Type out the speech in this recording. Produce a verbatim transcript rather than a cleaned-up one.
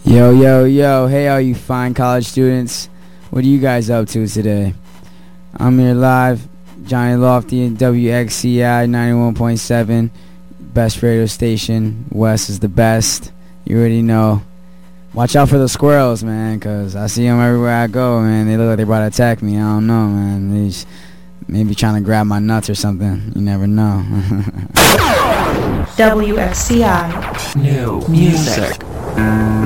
Yo, yo, yo, hey all you fine college students. What are you guys up to today? I'm here live, Johnny Lofty and W X C I ninety-one point seven, best radio station. West is the best. You already know. Watch out for the squirrels, man, because I see them everywhere I go, man. They look like they're about to attack me. I don't know, man. They just maybe trying to grab my nuts or something. You never know. W X C I. New music.